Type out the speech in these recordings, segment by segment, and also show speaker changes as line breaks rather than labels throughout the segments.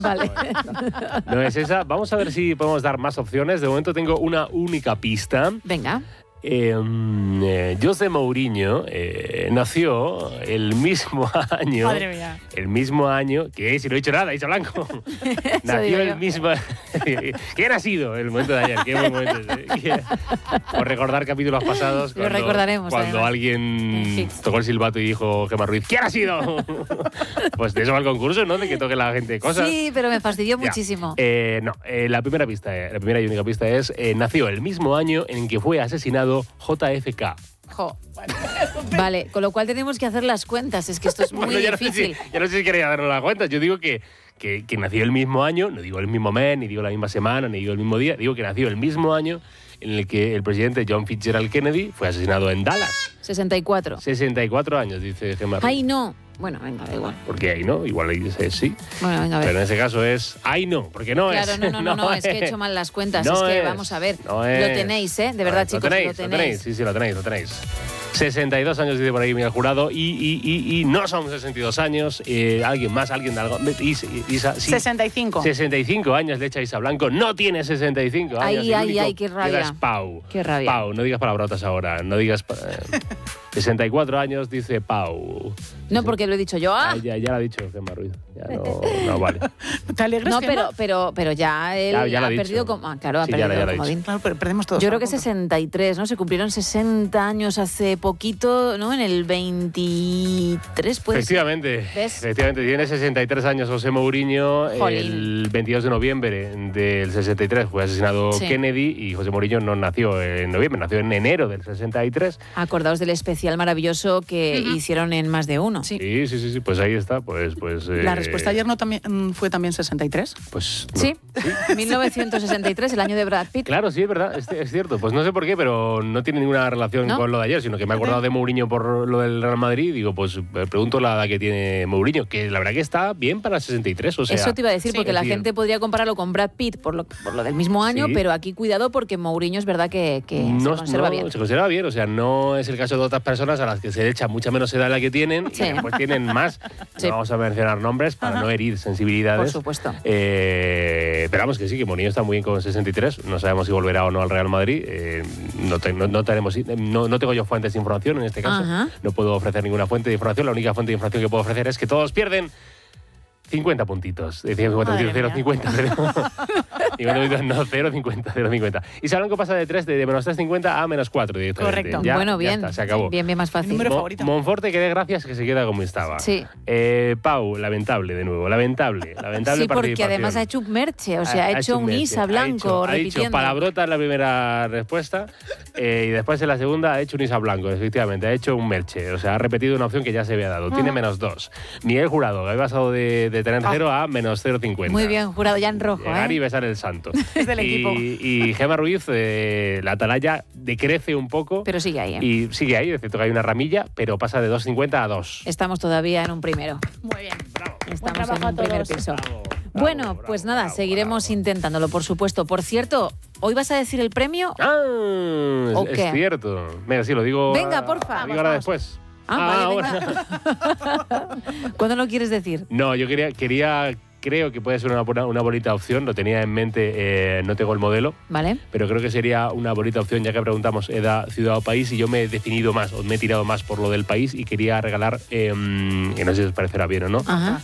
Vale.
No es esa. Vamos a ver si podemos dar más opciones. De momento tengo una única pista.
Venga.
José Mourinho nació el mismo año.
Madre mía.
El mismo año. ¿Qué? Si no he dicho nada, he dicho blanco. Nació el mismo. ¿Quién ha sido el momento de ayer? Qué buen momento. Por recordar capítulos pasados.
Lo recordaremos.
Cuando
además.
alguien tocó el silbato y dijo Gemma Ruiz, ¿quién ha sido? Pues de eso va el concurso, ¿no? De que toque la gente cosas.
Sí, pero me fastidió muchísimo.
No, la primera y única pista es: nació el mismo año en que fue asesinado JFK.
Jo. Vale, con lo cual tenemos que hacer las cuentas. Es que esto es muy
Bueno,
difícil.
Ya no sé si quería darnos las cuentas. Yo digo que nació el mismo año, no digo el mismo mes, ni digo la misma semana, ni digo el mismo día. Digo que nació el mismo año en el que el presidente John Fitzgerald Kennedy fue asesinado en Dallas.
64.
64 años, dice Gemma Ruiz.
Ay, no. Bueno, venga, da igual.
Porque ahí no, igual ahí dice sí.
Bueno, venga, a ver.
Pero en ese caso es ay no, porque no
Claro,
es.
no, es que he hecho mal las cuentas.
No
es que,
es,
vamos a ver,
no
lo
es.
tenéis, ¿eh? De verdad, chicos, lo tenéis.
Sí, lo tenéis. 62 años dice por ahí Miguel Jurado y no son 62 años. Alguien más, alguien de algo. Isa, sí.
65.
65 años le echa Isa Blanco. No tiene 65 años.
Ay, qué rabia.
Es Pau.
Qué rabia.
Pau, no digas palabrotas ahora. No digas. 64 años dice Pau.
No, porque lo he dicho yo. ¡Ah!
Ya lo ha dicho Gemma Ruiz. Ya no vale.
¿Te alegras?
No,
Gemma?
pero ya él
Ya lo
ha
ha
perdido.
dicho.
Claro, ha
Sí,
perdido
ya lo ha
el comodín.
dicho.
Claro, pero perdemos todos.
Yo creo que
algo.
63, ¿no? Se cumplieron 60 años hace poquito, ¿no? En el 23, pues.
Efectivamente,
¿Ves?
efectivamente, tiene 63 años José Mourinho.
Jolín.
El 22 de noviembre del 63 fue asesinado
Sí.
Kennedy y José Mourinho no nació en noviembre, nació en enero del 63.
Acordaos del especial maravilloso que hicieron en Más de Uno.
Sí.
Sí, pues ahí está.
La respuesta ayer no fue también 63.
Pues no.
Sí, 1963, el año de Brad Pitt.
Claro, sí, es verdad, es cierto. Pues no sé por qué, pero no tiene ninguna relación
¿No?
con lo de ayer, sino que me he acordado de Mourinho por lo del Real Madrid y digo, pues pregunto la edad que tiene Mourinho, que la verdad que está bien para 63, o sea...
Eso te iba a decir,
sí,
porque
es
la
decir-
gente podría compararlo con Brad Pitt por lo del mismo año,
Sí.
pero aquí cuidado porque Mourinho es verdad que se conserva bien.
Se conserva bien, o sea, no es el caso de otras personas a las que se le echa mucha menos edad de la que tienen
Sí.
y después tienen más.
Sí.
No vamos a mencionar nombres para no herir sensibilidades.
Por supuesto.
Pero vamos que sí, que Mourinho está muy bien con 63. No sabemos si volverá o no al Real Madrid. No tengo yo fuentes de información en este caso.
Ajá.
No puedo ofrecer ninguna fuente de información. La única fuente de información que puedo ofrecer es que todos pierden 50 puntitos. Decía 50
Madre
puntitos, 0,
mía.
50, pero 50 puntitos, no, 0, 50, 0, 50. Y Blanco pasa de menos 3,50 a menos 4 directamente.
Correcto.
Ya,
Bueno,
ya
bien.
está, se acabó.
Bien, más fácil.
Número favorito.
Monforte, que dé gracias que se queda como estaba.
Sí.
Pau, lamentable de nuevo. Lamentable
Sí, porque
participación.
además ha hecho un merche, o sea, ha hecho un
merche.
Isa Blanco
Ha dicho
repitiendo.
palabrota en la primera respuesta y después en la segunda ha hecho un Isa Blanco, efectivamente. Ha hecho un merche, o sea, ha repetido una opción que ya se había dado. Tiene menos 2. Miguel Jurado, que ha pasado de tener 0 a menos 0,50.
Muy bien, Jurado, ya en rojo,
Llegar y
¿eh?
besar el santo.
Es del equipo.
Y Gemma Ruiz, la atalaya decrece un poco.
Pero sigue ahí, ¿eh?
Y sigue ahí, es cierto que hay una ramilla, pero pasa de 2,50 a 2.
Estamos todavía en un primero.
Muy bien.
Estamos
trabajo
en
a
un primer
todos.
piso.
Bravo,
Bueno,
bravo,
pues
bravo,
nada,
bravo,
seguiremos
bravo.
intentándolo, por supuesto. Por cierto, ¿hoy vas a decir el premio?
Ah,
¿O
es
qué?
cierto. Venga, sí, lo digo.
Venga, porfa.
Digo ahora después.
Vale,
ahora.
venga. ¿Cuándo lo quieres decir?
No, yo creo que puede ser una bonita opción. Lo tenía en mente, no tengo el modelo,
¿Vale?
pero creo que sería una bonita opción, ya que preguntamos edad, ciudad o país, y yo me he definido más, o me he tirado más por lo del país, y quería regalar, que no sé si os parecerá bien o no,
Ajá.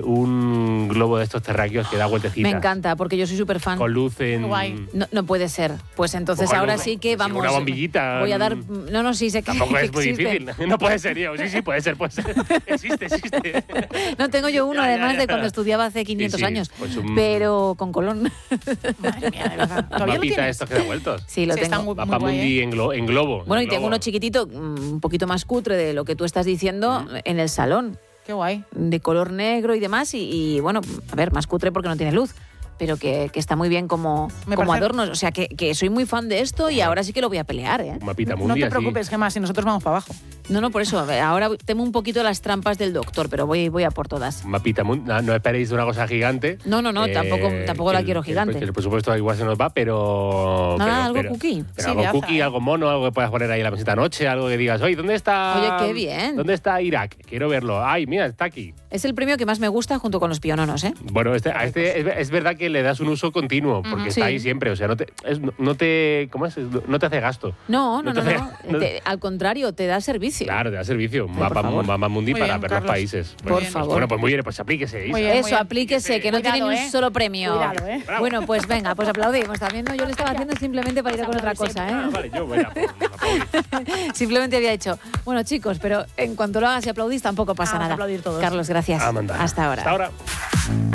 un globo de estos terráqueos que da vueltecitas.
Me encanta, porque yo soy súper fan.
Con luz en...
Qué guay.
No puede ser. Pues entonces
Con
ahora
luz,
sí que vamos.
Una bombillita.
Voy a dar. No, sí, sé que
Tampoco es muy
existe.
difícil. No puede ser, yo. Sí, puede ser. Existe.
No, tengo yo uno,
Ya,
además
ya.
de cuando estudiaba hace 500
Sí,
años.
pues un-
Pero con colón.
Madre mía, de verdad.
Un
¿Todavía lo
mapita
tienes?
estos que da vueltos.
Sí, lo
Sí, está
tengo.
muy
Mapa
guay,
Mundi
¿eh?
en globo.
Bueno, y
en
tengo
globo.
uno chiquitito, un poquito más cutre de lo que tú estás diciendo, en el salón,
Qué guay.
de color negro y demás. Y bueno, a ver, más cutre porque no tiene luz, pero que está muy bien como
Me parece-
adornos. O sea, que soy muy fan de esto y ahora sí que lo voy a pelear, ¿eh?
Un mapita
No
Mundi
te
así.
preocupes, Gemma, si nosotros vamos para abajo.
No, por eso. Ahora temo un poquito las trampas del doctor, pero voy a por todas.
Un mapita Mundi. No esperéis una cosa gigante.
No, tampoco la quiero gigante.
Que el presupuesto igual se nos va, pero...
Nada,
pero-
algo cookie.
Pero
Sí,
algo
de
cookie,
aza,
algo mono, algo que puedas poner ahí en la mesita noche, algo que digas, oye, ¿dónde está...?
Oye, qué bien.
¿Dónde está Irak? Quiero verlo. Ay, mira, está aquí.
Es el premio que más me gusta junto con los piononos, ¿eh?
Bueno, es verdad que le das un uso continuo, porque está ahí siempre. O sea, no te hace gasto.
No. Al contrario, te da servicio.
Claro, te da servicio. Mapa Mundi
Muy
para
bien,
ver
Carlos.
los países.
Por favor.
Bueno, pues muy bien, pues aplíquese, Isa.
Muy bien.
Eso, aplíquese, que no tiene ni un solo premio.
Cuidado,
Bravo.
Bueno, pues venga, pues aplaudimos. También yo lo estaba haciendo simplemente para ir a con otra cosa, ¿eh?
Vale, yo voy a aplaudir.
Simplemente había dicho, bueno, chicos, pero en cuanto lo hagas y aplaudís tampoco pasa
Vamos a
nada.
aplaudir todos.
Carlos, gracias.
Amanda.
Hasta ahora.
Hasta ahora.